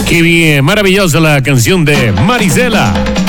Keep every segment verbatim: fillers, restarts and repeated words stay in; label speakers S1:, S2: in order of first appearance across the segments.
S1: Qué bien, maravillosa la canción de Marisela.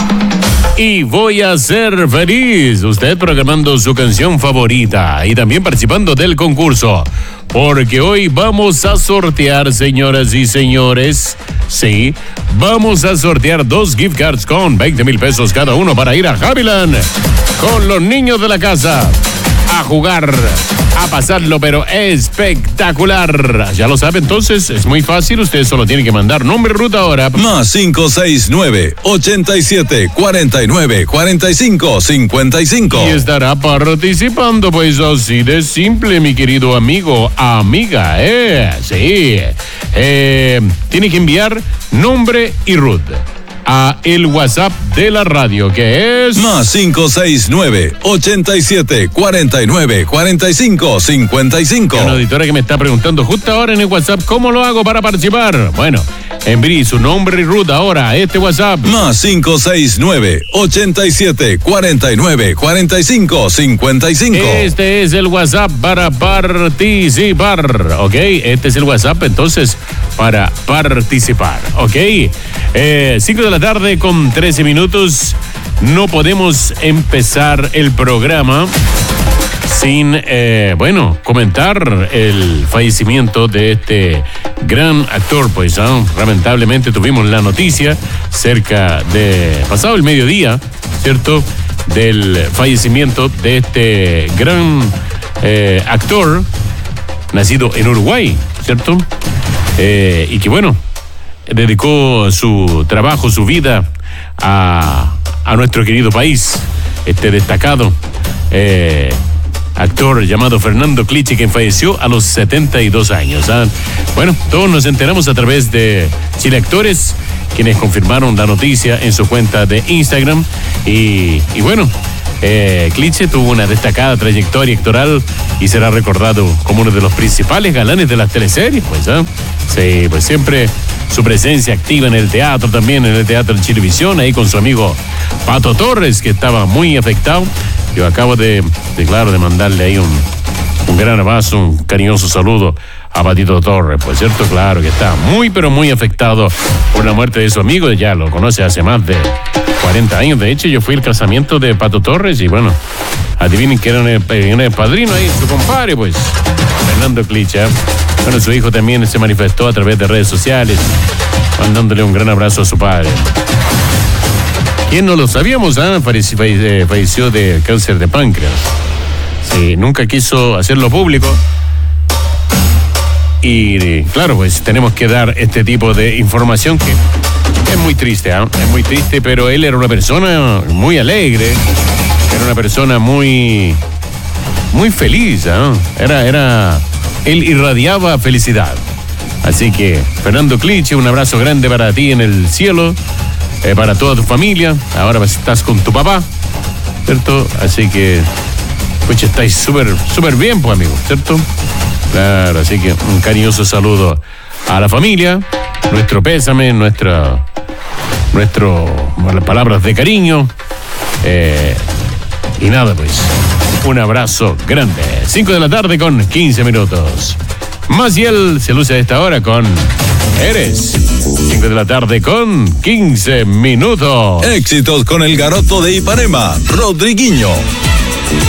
S1: Y voy a ser feliz. Usted programando su canción favorita y también participando del concurso. Porque hoy vamos a sortear, señoras y señores. Sí, vamos a sortear dos gift cards con veinte mil pesos cada uno para ir a Happyland con los niños de la casa a jugar, a pasarlo, pero espectacular. Ya lo sabe, entonces es muy fácil. Usted solo tiene que mandar nombre y ruta ahora.
S2: Más cinco seis nueve, ochenta y siete, cuarenta y nueve, cuarenta y cinco, cincuenta y cinco.
S1: Y estará participando, pues así de simple, mi querido amigo, amiga, eh. Sí. Eh, tiene que enviar nombre y ruta a el WhatsApp de la radio, que es
S2: más cinco seis nueve, ochenta y siete, cuarenta y nueve, cuarenta y cinco, cincuenta y cinco.
S1: Hay una auditora que me está preguntando justo ahora en el WhatsApp cómo lo hago para participar. Bueno, envíe su nombre y ruta ahora a este WhatsApp.
S2: Más cinco seis nueve, ochenta y siete, cuarenta y nueve, cuarenta y cinco, cincuenta y cinco.
S1: Este es el WhatsApp para participar, ¿ok? Este es el WhatsApp entonces para participar, ¿ok? Eh, cinco de la tarde con trece minutos. No podemos empezar el programa sin, eh, bueno, comentar el fallecimiento de este gran actor, pues, ¿eh? Lamentablemente tuvimos la noticia cerca de, pasado el mediodía, ¿cierto?, del fallecimiento de este gran eh, actor, nacido en Uruguay, ¿cierto?, eh, y que, bueno, dedicó su trabajo, su vida a, a nuestro querido país, este destacado eh, actor llamado Fernando Cliche, quien falleció a los setenta y dos años. ¿Ah? Bueno, todos nos enteramos a través de Chile Actores, quienes confirmaron la noticia en su cuenta de Instagram. Y, y bueno, eh, Cliche tuvo una destacada trayectoria actoral y será recordado como uno de los principales galanes de las teleseries, pues, ¿ah? Sí, pues siempre su presencia activa en el teatro, también en el teatro de Chilevisión, ahí con su amigo Pato Torres, que estaba muy afectado. Yo acabo de, de claro, de mandarle ahí un, un gran abrazo, un cariñoso saludo a Patito Torres, pues cierto, claro, que está muy, pero muy afectado por la muerte de su amigo. Ya lo conoce hace más de cuarenta años. De hecho, yo fui al casamiento de Pato Torres y bueno, adivinen que era el, el padrino ahí, su compadre, pues, Fernando Cliche. Bueno, su hijo también se manifestó a través de redes sociales, mandándole un gran abrazo a su padre. ¿Quién no lo sabíamos? ¿Ah? Falleció, falleció de cáncer de páncreas. Sí, nunca quiso hacerlo público. Y claro, pues tenemos que dar este tipo de información que es muy triste, ¿eh? Es muy triste, pero él era una persona muy alegre, era una persona muy, muy feliz, ¿eh? Era, era, él irradiaba felicidad. Así que, Fernando Cliche, un abrazo grande para ti en el cielo, eh, para toda tu familia. Ahora estás con tu papá, ¿cierto? Así que, pues estáis súper, súper bien, pues, amigo, ¿cierto? Claro, así que un cariñoso saludo a la familia, nuestro pésame, nuestra, nuestro, bueno, palabras de cariño, eh, y nada, pues, un abrazo grande. cinco de la tarde con quince minutos. Maciel se luce a esta hora con Eres. cinco de la tarde con quince minutos.
S2: Éxitos con el garoto de Ipanema, Rodriguinho.